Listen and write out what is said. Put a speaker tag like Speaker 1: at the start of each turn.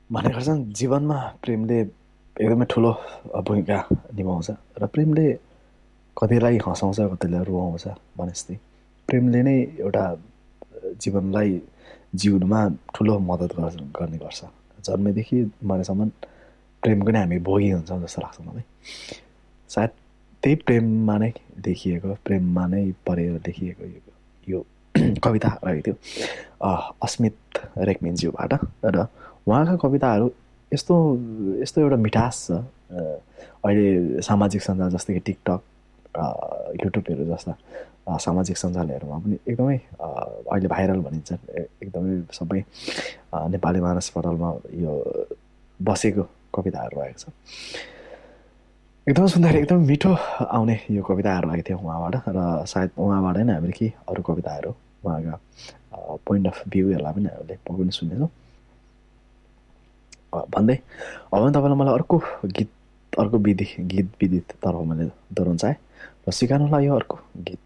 Speaker 1: भन्ने गर्छन् जीवनमा प्रेमले एकदमै ठुलो भूमिका निभाउँछ र प्रेमले कतिलाई हँसाउँछ कतिलाई रुवाउँछ भने जस्तै प्रेमले नै एउटा जीवनलाई जिउनुमा ठुलो मद्दत गर्ने गर्छ जन्मेदेखि मरेसम्म प्रेमको नै हामी भोगी हुन्छौँ जस्तो लाग्छ मलाई सायद त्यही प्रेममा नै देखिएको प्रेममा नै परेर देखिएको यो कविता रहेको थियो अस्मित रेग्मिज्यूबाट र उहाँका कविताहरू यस्तो यस्तो एउटा मिठास छ अहिले सामाजिक सञ्जाल जस्तै कि टिकटक युट्युबहरू जस्ता सामाजिक सञ्जालहरूमा पनि एकदमै अहिले भाइरल भनिन्छ एकदमै सबै नेपाली मानस पटलमा यो बसेको कविताहरू रहेको छ एकदमै सुन्दर एकदमै मिठो आउने यो कविताहरू आएको थियो उहाँबाट र सायद उहाँबाट नै हामीले केही अरू कविताहरू उहाँका पोइन्ट अफ भ्यूहरूलाई पनि हामीले पनि सुन्नेछौँ भन्दै अब पनि तपाईँलाई मलाई अर्को गीत विधितर्फ मैले दोहोऱ्याउन चाहेँ र सिकाउनुलाई यो अर्को गीत